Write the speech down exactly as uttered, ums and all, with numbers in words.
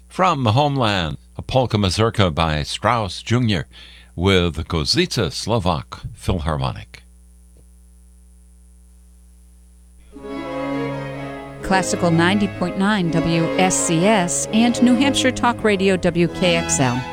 From Homeland, a polka mazurka by Strauss Junior with Kozica Slovak Philharmonic. Classical ninety point nine W S C S and New Hampshire Talk Radio W K X L.